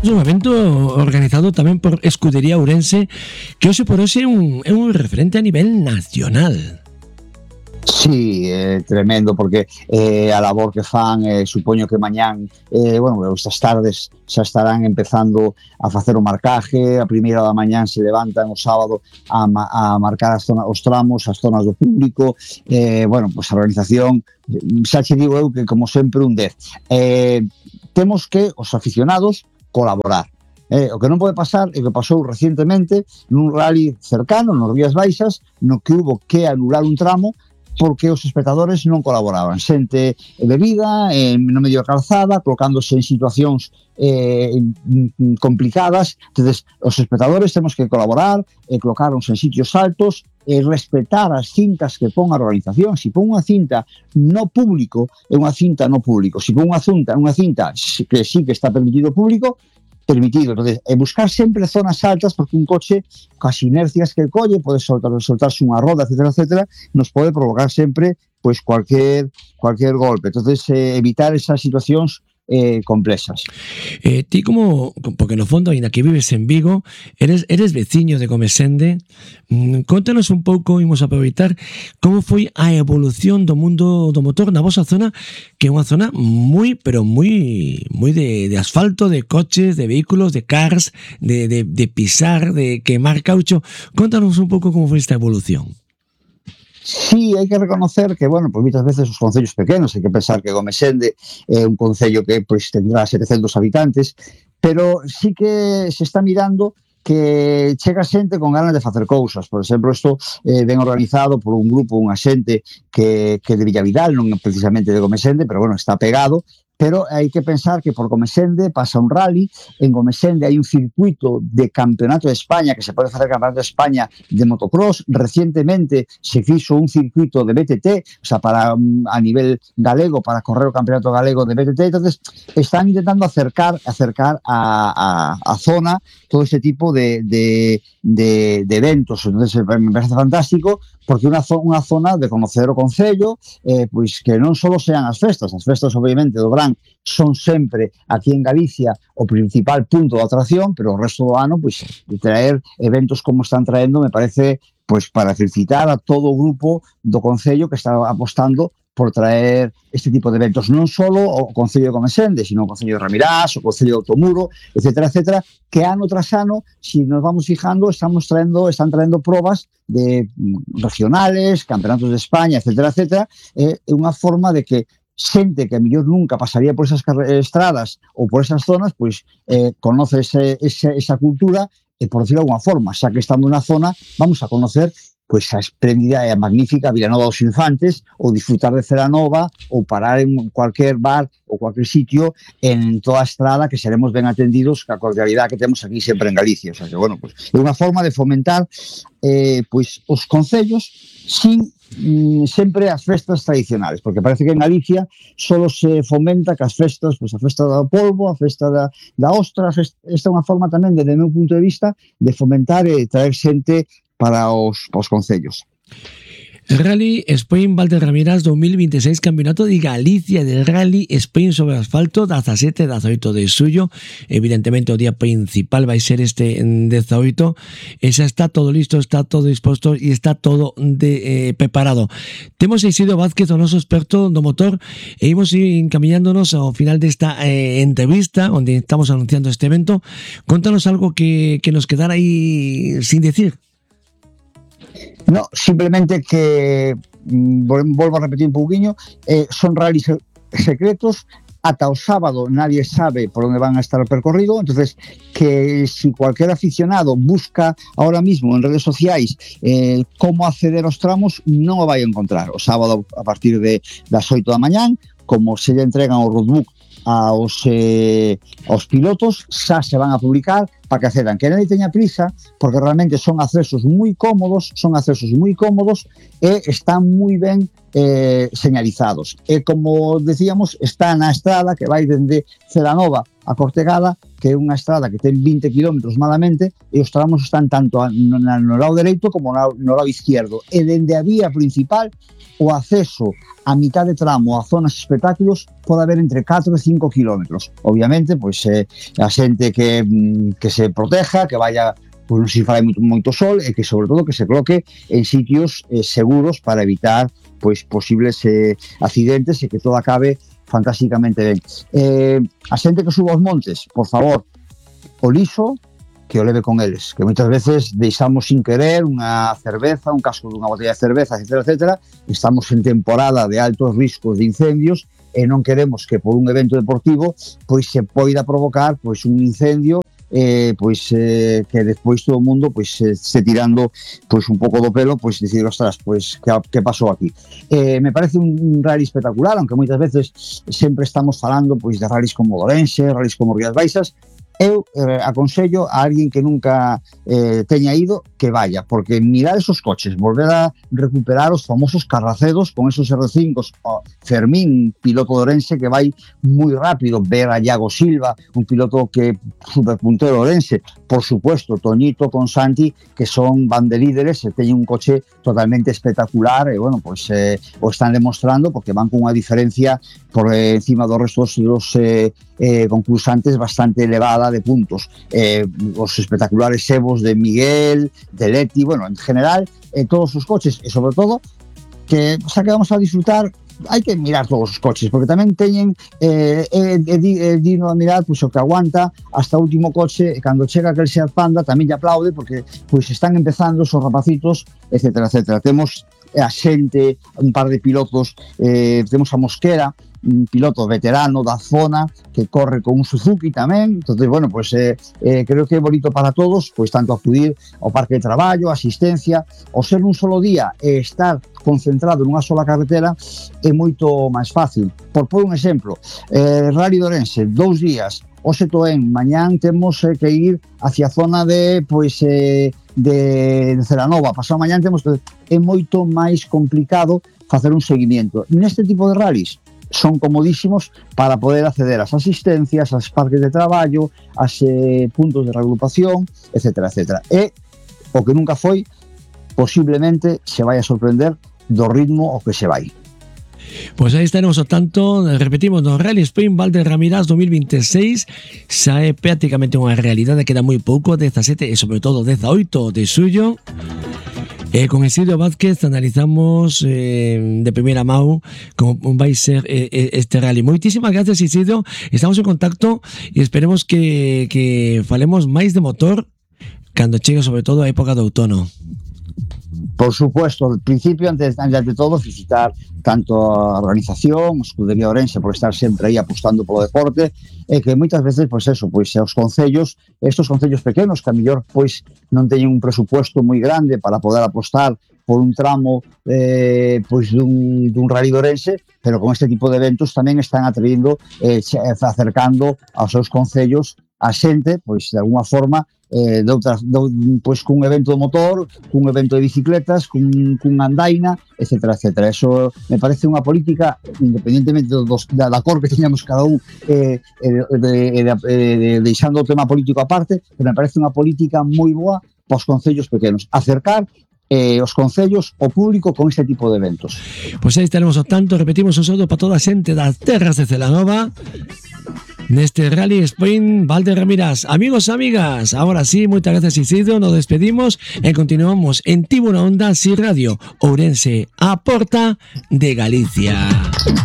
un evento organizado tamén por Escudería Ourense, que hoxe por hoxe é un referente a nivel nacional. Sí, tremendo, porque a labor que fan, supoño que mañán, estas tardes xa estarán empezando a facer o marcaje. A primeira da mañán se levantan o sábado a marcar os tramos, as zonas do público. A organización, xa che digo eu que como sempre un 10. Temos que os aficionados colaborar. O que non pode pasar é que pasou recientemente nun rally cercano, nos Rías Baixas, no que hubo que anular un tramo porque os espectadores non colaboraban. Xente bebida, no medio da calzada, colocándose en situacións complicadas. Entonces, os espectadores temos que colaborar, colocarnos en sitios altos, respetar as cintas que pon a organización. Si pon unha cinta no público, é unha cinta no público. Si pon unha cinta que sí que está permitido público, permitido. Entonces, buscar sempre zonas altas, porque un coche, coas inercias que colle, pode soltarse unha roda, etcétera, nos pode provocar sempre pois cualquier golpe. Entonces, evitar esas situacións complexas. Ti como, porque no fondo, aínda que vives en Vigo, eres veciño de Comesende, contanos un pouco, imos aproveitar como foi a evolución do mundo do motor na vosa zona, que é unha zona moi, pero moi de asfalto, de coches, de vehículos, de cars, de pisar, de quemar caucho. Contanos un pouco como foi esta evolución. Sí, hai que reconocer que, moitas veces os concellos pequenos, hai que pensar que Gomesende é un concello que tendrá 700 habitantes, pero sí que se está mirando que chega xente con ganas de facer cousas. Por exemplo, isto ben organizado por un grupo, unha xente que de Villavidal, non precisamente de Gomesende, pero está pegado. Pero hai que pensar que por Gomesende pasa un rally, en Gomesende hai un circuito de campeonato de España, que se pode facer campeonato de España de motocross. Recientemente se fixo un circuito de BTT, para a nivel galego, para correr o campeonato galego de BTT. Entonces, están intentando acercar a zona todo este tipo de eventos. Entonces, me parece fantástico, porque unha zona de conocer o concello, pois que non só sean as festas obviamente do Gran son sempre aquí en Galicia o principal punto de atracción, pero o resto do ano, pois, de traer eventos como están traendo, me parece, pois, para felicitar a todo o grupo do concello que está apostando por traer este tipo de eventos, non só o Concello de Comesende, sino o Concello de Ramirás, o Concello de Automuro, etcétera, que ano tras ano, si nos vamos fijando, están traendo probas de regionales, campeonatos de España, etcétera, é unha forma de que xente que a mellor nunca pasaría por esas estradas ou por esas zonas, pois conoce esa cultura, e por decirlo de alguna forma, xa que estamos na zona, vamos a conocer pois a espléndida e a magnífica Vilanova dos Infantes, ou disfrutar de Celanova, ou parar en cualquier bar ou cualquier sitio en toda a estrada, que seremos ben atendidos ca cordialidade que temos aquí sempre en Galicia. O sea que, é unha forma de fomentar pois os concellos sin sempre as festas tradicionales, porque parece que en Galicia solo se fomenta que as festas, pois a festa do polvo, a festa da ostra. Esta é unha forma tamén, desde o meu punto de vista, de fomentar e traer xente para os concellos. Rally Spain Valderramirás 2026, Campeonato de Galicia de Rally Spain sobre asfalto, 17-18 de xullo. Evidentemente o día principal vai ser este 18, e xa está todo listo, está todo disposto e está todo preparado. Temos a Isidro Vázquez, o noso experto do motor, e imos ir encaminándonos ao final desta entrevista onde estamos anunciando este evento. Contanos algo que nos quedara aí sin decir. No, simplemente que volvo a repetir un pouquiño, son rallies secretos. Ata o sábado nadie sabe por onde van a estar o percorrido. Entonces, que si cualquier aficionado busca ahora mismo en redes sociais como acceder aos tramos, non o vai encontrar. O sábado a partir das 8 da mañán, como se lle entregan o roadbook aos pilotos, xa se van a publicar para que accedan. Que nadie teña prisa, porque realmente son accesos moi cómodos e están moi ben señalizados. E como decíamos, está na estrada que vai dende Celanova a Cortegada, que é unha estrada que ten 20 km malamente, e os tramos están tanto no lado dereito como no lado izquierdo. E dende a vía principal, o acceso a mitad de tramo a zonas de espectáculos pode haber entre 4 e 5 kilómetros. Obviamente, pois a xente que se proteja, que vaya, pois non se fai moito sol, e que sobre todo que se coloque en sitios seguros para evitar pois posibles accidentes e que todo acabe fantásticamente ben. A xente que suba aos montes, por favor, o liso, que o leve con eles, que moitas veces deixamos sin querer unha cerveza, un casco dunha botella de cerveza, etc. Estamos en temporada de altos riscos de incendios e non queremos que por un evento deportivo pois se poida provocar pois un incendio que despois todo o mundo pois se tirando pois un pouco do pelo, pois dicir, ostras, pois que pasou aquí. Me parece un rally espectacular, aunque moitas veces sempre estamos falando pois de rallies como Ourense, rallies como Rías Baixas. Eu aconsello a alguén que nunca teña ido que vaya, porque mirar esos coches, volver a recuperar os famosos carracedos con esos R5s, Fermín, piloto de Ourense que vai moi rápido, ver a Iago Silva, un piloto que super puntero de Ourense, por supuesto Toñito con Santi, que van de líderes e teñen un coche totalmente espectacular, e bueno, pois o están demostrando porque van con unha diferencia por encima dos restos dos concursantes bastante elevada de puntos. Os espectaculares Evos de Miguel, de Leti, bueno, en general, todos os coches, e sobre todo, que vamos a disfrutar. Hai que mirar todos os coches, porque tamén teñen digno de mirar pois, o que aguanta hasta o último coche, e cando chega aquel Seat Panda tamén lle aplaude, porque pois están empezando os rapacitos, etc. Temos a xente, un par de pilotos, temos a Mosquera, un piloto veterano da zona que corre con un Suzuki tamén. Entonces, bueno, pues creo que é bonito para todos, pois tanto acudir ao parque de traballo, asistencia, o ser un solo día e estar concentrado nunha sola carretera é moito máis fácil. Por un exemplo, Rally de Ourense, 2 días, hoxe Toén, mañán temos que ir hacia a zona de Celanova, pasado mañán temos que... É moito máis complicado facer un seguimiento. Neste tipo de rallies son comodísimos para poder acceder ás asistencias, ás parques de traballo, ás puntos de reagrupación, etc. E o que nunca foi, posiblemente se vai a sorprender do ritmo ao que se vai. Pois aí estaremos ao tanto, repetimos, no Rally Spain Valdearramirás 2026, xa é prácticamente unha realidade, queda moi pouco, 17 e sobre todo 18 de xullo. Con Isidro Vázquez analizamos de primeira mão como vai ser este rally. Moitísimas gracias, Isidro, estamos en contacto e esperemos que falemos máis de motor cando chegue sobre todo a época de outono. Por supuesto, al principio, antes de todo, felicitar tanto a organización, a Escudería Ourense, por estar sempre aí apostando polo deporte, e que moitas veces, pois eso, pois os concellos, estos concellos pequenos, que a mellor pois non teñen un presupuesto moi grande para poder apostar por un tramo pois dun rally de Ourense, pero con este tipo de eventos tamén están atraindo, acercando aos seus concellos a xente, pois de alguna forma, pois cun evento de motor, cun evento de bicicletas, cun andaina, etc. Eso me parece unha política, independentemente da cor que teñamos cada un, deixando o tema político aparte, pero me parece unha política moi boa para os concellos pequenos, acercar os concellos ao público con este tipo de eventos. Pois aí estaremos ao tanto, repetimos un saúdo para toda a xente das terras de Celanova neste Rally Spain Valdearramirás. Amigos, amigas, ahora sí, moitas gracias, Isidro, nos despedimos e continuamos en Tiburón Onda, Si Radio, Ourense, a porta de Galicia.